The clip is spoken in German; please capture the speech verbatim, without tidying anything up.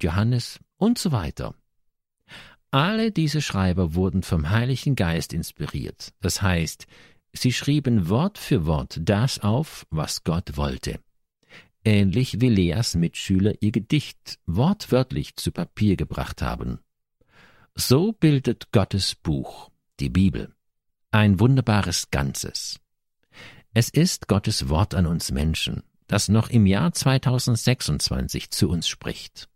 und Johannes und so weiter. Alle diese Schreiber wurden vom Heiligen Geist inspiriert. Das heißt, sie schrieben Wort für Wort das auf, was Gott wollte. Ähnlich wie Leas Mitschüler ihr Gedicht wortwörtlich zu Papier gebracht haben. So bildet Gottes Buch, die Bibel, ein wunderbares Ganzes. Es ist Gottes Wort an uns Menschen, das noch im Jahr zweitausendsechsundzwanzig zu uns spricht.